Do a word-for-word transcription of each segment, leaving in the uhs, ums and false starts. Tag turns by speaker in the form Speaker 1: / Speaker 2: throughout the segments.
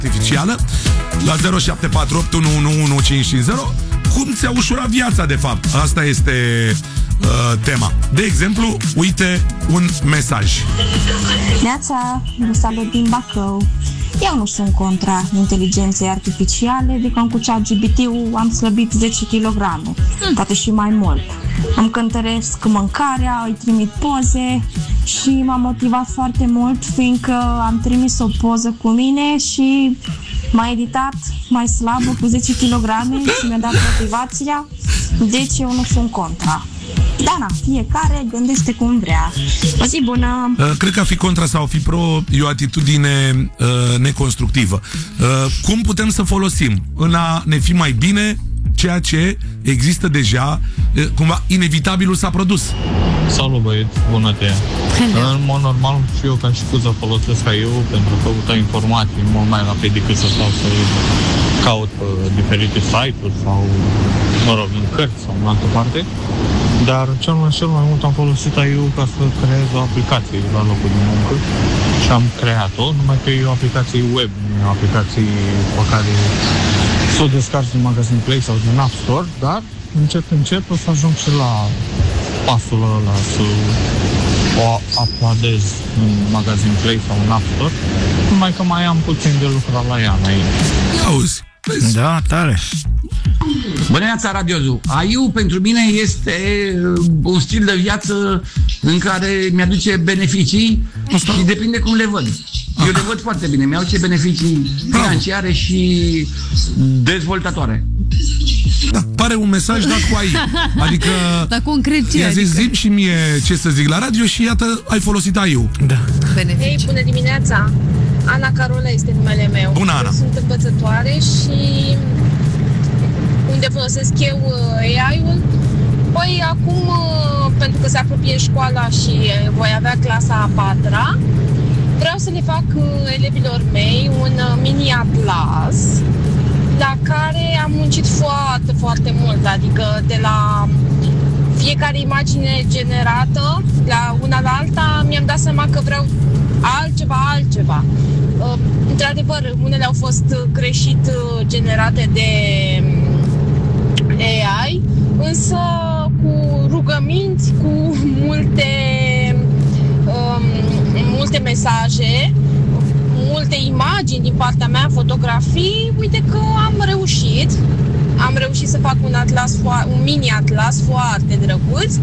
Speaker 1: artificială la zero șapte patru opt unu unu unu cinci cinci zero. Cum ți-a ușurat viața, de fapt? Asta este uh, tema. De exemplu, uite un mesaj.
Speaker 2: Neața, vă salut din Bacău. Eu nu sunt contra inteligenței artificiale, de când cu ChatGPT-ul am slăbit zece kilograme, mm. poate și mai mult. Îmi cântăresc mâncarea, îi trimit poze și m-a motivat foarte mult, fiindcă am trimis o poză cu mine și m-a editat mai slabă cu zece kilograme și mi-a dat motivația, deci eu nu sunt contra. Da, na, fiecare gândește cum vrea. O zi bună!
Speaker 1: Uh, cred că a fi contra sau a fi pro e o atitudine uh, neconstructivă. Uh, cum putem să folosim în a ne fi mai bine ceea ce există deja, uh, cumva inevitabilul s-a produs?
Speaker 3: Salut, băieți, bună te În mod normal și eu ca și Cuza folosesc ca eu pentru că căuta informații mult mai rapid decât să stau să caut pe diferite site-uri sau, mă rog, în cărți sau în altă parte. Dar cel mai, cel mai mult am folosit A I-ul ca să creez o aplicație la locul de muncă și am creat-o, numai că e o aplicație web, nu e o aplicație pe care să o descarci din Magazine Play sau din App Store, dar încet, încet o să ajung și la pasul ăla să o uploadez în Magazine Play sau în App Store, numai că mai am puțin de lucrat la ea înainte.
Speaker 1: Auzi?
Speaker 4: Da, tare.
Speaker 5: Bună dimineața, Radiozu. A I-ul pentru mine este un stil de viață în care mi-aduce beneficii Asta. și depinde cum le văd. Eu le văd foarte bine, mi-aduce beneficii financiare și dezvoltatoare.
Speaker 1: Da, pare un mesaj dat cu A I. Adică
Speaker 6: dar concret ce?
Speaker 1: I-a zis,
Speaker 6: adică?
Speaker 1: zi și mie ce să zic la radio și iată, ai folosit A I-ul.
Speaker 4: Da.
Speaker 6: Beneficii.
Speaker 7: Hei, bună dimineața! Ana Carola este numele meu.
Speaker 1: Bună, Ana!
Speaker 7: Eu sunt învățătoare și unde folosesc eu A I-ul? Păi acum, pentru că se apropie școala și voi avea clasa a patra, vreau să le fac elevilor mei un mini-atlas la care am muncit foarte, foarte mult, adică de la fiecare imagine generată, la una la alta, mi-am dat seama că vreau altceva, altceva. Într-adevăr, unele au fost greșit generate de A I, însă cu rugăminți, cu multe, um, multe mesaje, multe imagini din partea mea, fotografii, uite că am reușit. Am reușit să fac un atlas, un mini-atlas foarte drăguț,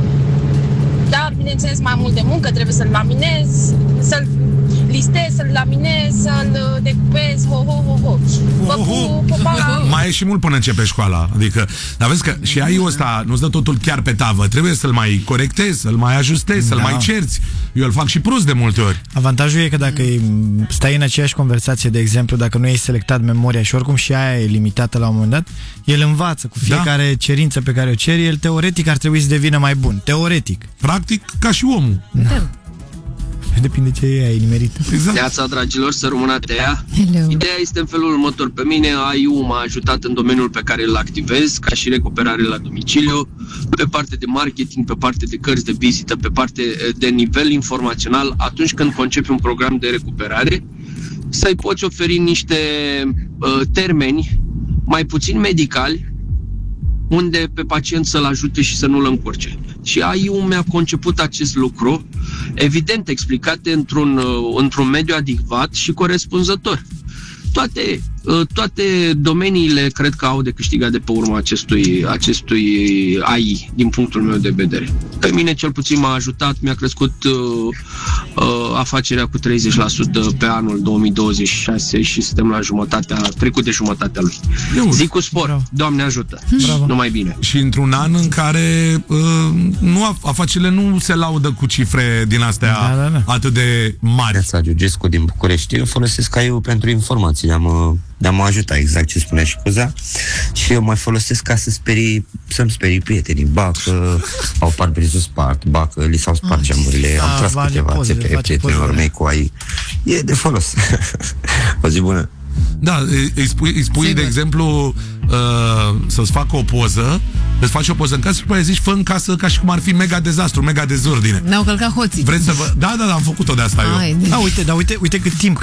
Speaker 7: dar, bineînțeles, mai mult de muncă, trebuie să-l laminez, să-l listez, să-l laminez, să-l decupez, ho, ho, ho, ho. Vă pup, pa, pa.
Speaker 1: Mai e și mult până începe școala. Adică, dar vezi că și A I-ul ăsta nu-ți dă totul chiar pe tavă. Trebuie să-l mai corectezi, să-l mai ajustezi, să-l
Speaker 4: da.
Speaker 1: mai cerți. Eu îl fac și prost de multe ori.
Speaker 4: Avantajul e că dacă stai în aceeași conversație, de exemplu, dacă nu ai selectat memoria și oricum și aia e limitată la un moment dat, el învață cu fiecare da. cerință pe care o ceri, el teoretic ar trebui să devină mai bun. Teoretic.
Speaker 1: Practic, ca și omul.
Speaker 4: Da. Depinde ce ai nimerit.
Speaker 1: Exact.
Speaker 8: Neața, dragilor, să rămână Tea.
Speaker 6: Hello.
Speaker 8: Ideea este în felul următor. Pe mine A I-ul m-a ajutat în domeniul pe care îl activez, ca și recuperare la domiciliu, pe parte de marketing, pe parte de cărți de vizită, pe parte de nivel informațional, atunci când concepi un program de recuperare, să-i poți oferi niște uh, termeni mai puțin medicali, unde pe pacient să-l ajute și să nu-l încurce. Și A I-ul mi-a conceput acest lucru, evident explicat într-un, într-un mediu adecvat și corespunzător. Toate, toate domeniile cred că au de câștigat de pe urma acestui, acestui A I, din punctul meu de vedere. Pe mine cel puțin m-a ajutat, mi-a crescut uh, uh, afacerea cu treizeci la sută pe anul două mii douăzeci și șase și suntem la jumătatea, trecut de jumătatea lui. Zic cu spor, Bravo. Doamne ajută, Bravo. Numai bine.
Speaker 1: Și într-un an în care uh, nu, afacerile nu se laudă cu cifre din astea da, da, da. atât de mari.
Speaker 9: Neața, Giugescu din București. Eu folosesc A I-ul pentru informații, am Dar mă ajută, exact ce spunea și Cuza. Și eu mai folosesc ca să sperii, să-mi sperii prietenii. Ba că au parbrizul spart, ba că li s-au spart geamurile. Am tras câteva țepe prietenilor mei cu A I. E de folos. O zi bună.
Speaker 1: Da, îi spui, îi spui de exemplu, uh, să-ți facă o poză, îți faci o poză în casă și după aia zici, fă în casă ca și cum ar fi mega dezastru, mega dezordine.
Speaker 6: Ne-au călcat hoții.
Speaker 1: Vreți să vă... Da, da, da, am făcut-o de asta. Ai, eu.
Speaker 4: Da, uite, da, uite, uite cât timp